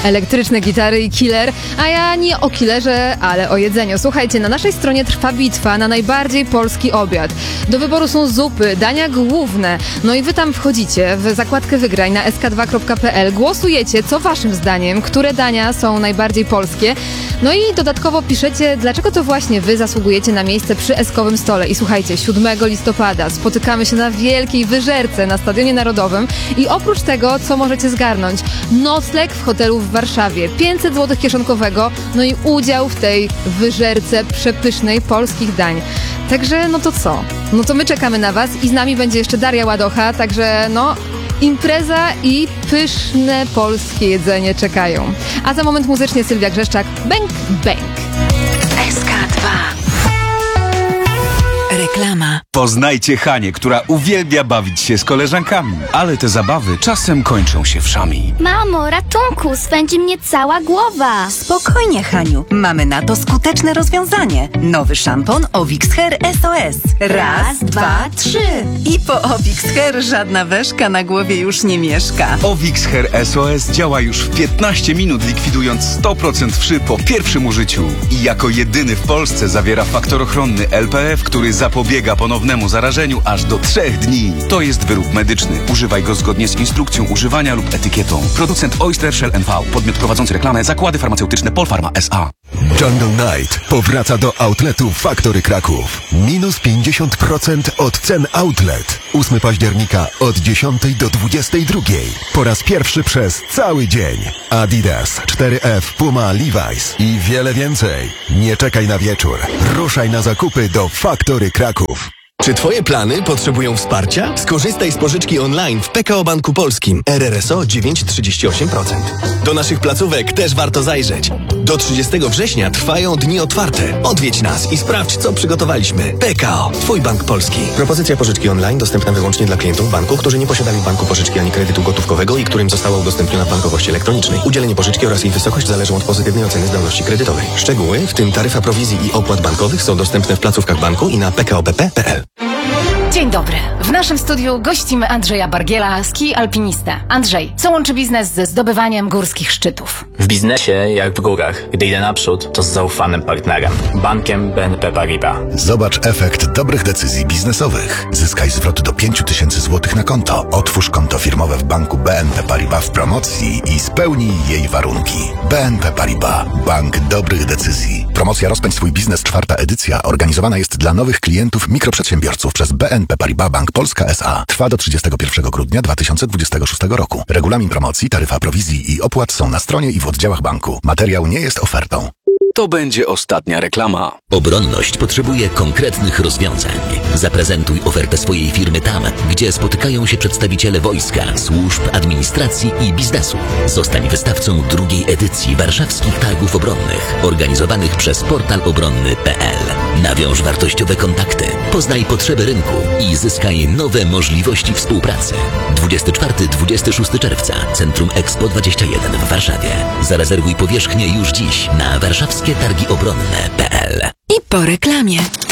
Elektryczne gitary i killer, a ja nie o killerze, ale o jedzeniu. Słuchajcie, na naszej stronie trwa bitwa na najbardziej polski obiad. Do wyboru są zupy, dania główne. No i wy tam wchodzicie w zakładkę Wygraj na sk2.pl, głosujecie, co waszym zdaniem, które dania są najbardziej polskie. No i dodatkowo piszecie, dlaczego to właśnie wy zasługujecie na miejsce przy eskowym stole. I słuchajcie, 7 listopada spotykamy się na wielkiej wyżerce na Stadionie Narodowym i oprócz tego, co możecie zgarnąć? Nocleg w hotelu w Warszawie, 500 zł kieszonkowego, no i udział w tej wyżerce przepysznej polskich dań. Także no to co? No to my czekamy na was i z nami będzie jeszcze Daria Ładocha, także no... impreza i pyszne polskie jedzenie czekają. A za moment muzycznie Sylwia Grzeszczak, Bęk, bęk. SK2. Reklama. Poznajcie Hanię, która uwielbia bawić się z koleżankami, ale te zabawy czasem kończą się wszami. Mamo, ratunku, swędzi mnie cała głowa. Spokojnie, Haniu. Mamy na to skuteczne rozwiązanie. Nowy szampon Ovix Hair SOS. Raz, dwa, trzy. I po Ovix Hair żadna weszka na głowie już nie mieszka. Ovix Hair SOS działa już w 15 minut, likwidując 100% wszy po pierwszym użyciu. I jako jedyny w Polsce zawiera faktor ochronny LPF, który zapobiega ponownemu zarażeniu aż do 3 dni. To jest wyrób medyczny. Używaj go zgodnie z instrukcją używania lub etykietą. Producent Oyster Shell NV. Podmiot prowadzący reklamę Zakłady Farmaceutyczne Polpharma S.A. Jungle Night powraca do outletu Faktory Kraków. Minus 50% od cen outlet. 8 października od 10 do 22. Po raz pierwszy przez cały dzień. Adidas, 4F, Puma, Levi's i wiele więcej. Nie czekaj na wieczór. Ruszaj na zakupy do Faktory Kraków. Czy Twoje plany potrzebują wsparcia? Skorzystaj z pożyczki online w PKO Banku Polskim. RRSO 9,38%. Do naszych placówek też warto zajrzeć. Do 30 września trwają dni otwarte. Odwiedź nas i sprawdź, co przygotowaliśmy. PKO, Twój Bank Polski. Propozycja pożyczki online dostępna wyłącznie dla klientów banku, którzy nie posiadali w banku pożyczki ani kredytu gotówkowego i którym została udostępniona w bankowości elektronicznej. Udzielenie pożyczki oraz jej wysokość zależą od pozytywnej oceny zdolności kredytowej. Szczegóły, w tym taryfa prowizji i opłat bankowych, są dostępne w placówkach banku i na pkobp.pl. Dzień dobry. W naszym studiu gościmy Andrzeja Bargiela, ski alpinistę. Andrzej, co łączy biznes ze zdobywaniem górskich szczytów? W biznesie, jak w górach, gdy idę naprzód, to z zaufanym partnerem, bankiem BNP Paribas. Zobacz efekt dobrych decyzji biznesowych. Zyskaj zwrot do 5000 zł na konto. Otwórz konto firmowe w banku BNP Paribas w promocji i spełnij jej warunki. BNP Paribas. Bank dobrych decyzji. Promocja Rozpędź swój biznes, 4. edycja, organizowana jest dla nowych klientów mikroprzedsiębiorców przez BNP Paribas Bank Polska S.A. Trwa do 31 grudnia 2026 roku. Regulamin promocji, taryfa prowizji i opłat są na stronie i w oddziałach banku. Materiał nie jest ofertą. To będzie ostatnia reklama. Obronność potrzebuje konkretnych rozwiązań. Zaprezentuj ofertę swojej firmy tam, gdzie spotykają się przedstawiciele wojska, służb, administracji i biznesu. Zostań wystawcą drugiej edycji Warszawskich Targów Obronnych, organizowanych przez portal obronny.pl. Nawiąż wartościowe kontakty, poznaj potrzeby rynku i zyskaj nowe możliwości współpracy. 24-26 czerwca, Centrum Expo 21 w Warszawie. Zarezerwuj powierzchnię już dziś na warszawskietargiobronne.pl. I po reklamie.